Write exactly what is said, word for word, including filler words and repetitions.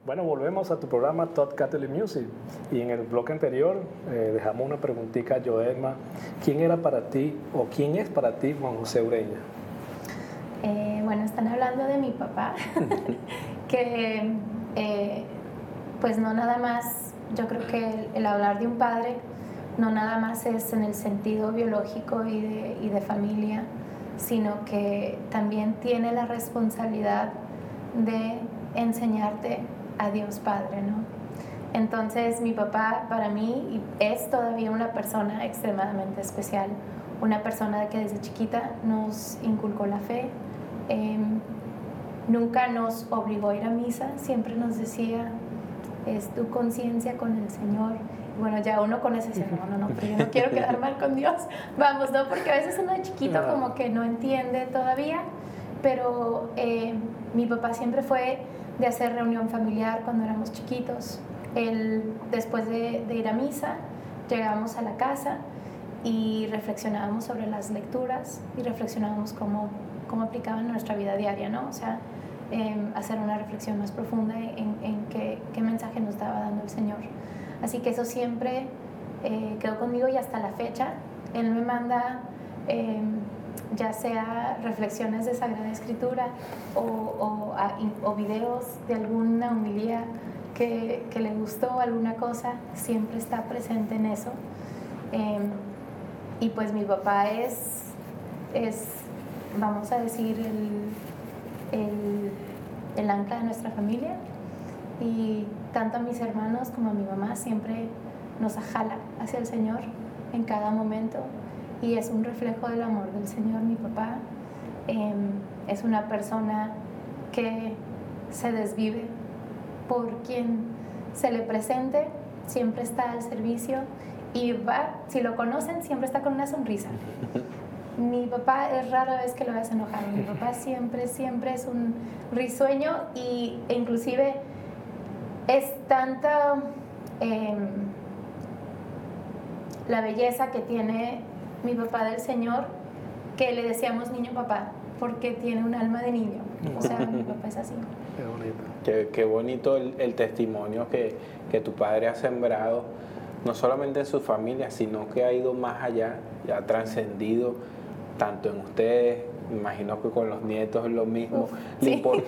Bueno, volvemos a tu programa Todd Catholic Music y en el bloque anterior eh, dejamos una preguntita a Joelma. ¿Quién era para ti o quién es para ti Juan José Ureña? Eh, bueno, están hablando de mi papá, que eh, pues no nada más, yo creo que el, el hablar de un padre no nada más es en el sentido biológico y de, y de familia, sino que también tiene la responsabilidad de enseñarte a Dios Padre, ¿no? Entonces mi papá para mí es todavía una persona extremadamente especial, una persona que desde chiquita nos inculcó la fe, eh, nunca nos obligó a ir a misa, siempre nos decía, es tu conciencia con el Señor. Y bueno, ya uno con eso dice, no, no, no, pero yo no quiero quedar mal con Dios, vamos, ¿no? Porque a veces uno de chiquito como que no entiende todavía, pero eh, mi papá siempre fue de hacer reunión familiar cuando éramos chiquitos. Él, después de, de ir a misa, llegábamos a la casa y reflexionábamos sobre las lecturas y reflexionábamos cómo, cómo aplicaban en nuestra vida diaria, ¿no? O sea, eh, hacer una reflexión más profunda en, en qué, qué mensaje nos estaba dando el Señor. Así que eso siempre eh, quedó conmigo y hasta la fecha. Él me manda eh, ya sea reflexiones de Sagrada Escritura o, o, a, o videos de alguna homilía que, que le gustó, alguna cosa, siempre está presente en eso. Eh, y pues mi papá es, es vamos a decir, el, el, el ancla de nuestra familia, y tanto a mis hermanos como a mi mamá siempre nos ajala hacia el Señor en cada momento, y es un reflejo del amor del Señor. Mi papá eh, es una persona que se desvive por quien se le presente, siempre está al servicio y va, si lo conocen, siempre está con una sonrisa. Mi papá es rara vez que lo veas enojado. Mi papá siempre, siempre es un risueño, y, e inclusive es tanta eh, la belleza que tiene mi papá del Señor que le decíamos niño papá, porque tiene un alma de niño. O sea, mi papá es así. Qué bonito. Qué, qué bonito el, el testimonio que, que tu padre ha sembrado, no solamente en su familia, sino que ha ido más allá, ya ha trascendido tanto en ustedes, me imagino que con los nietos es lo mismo. Uf, Le sí. importa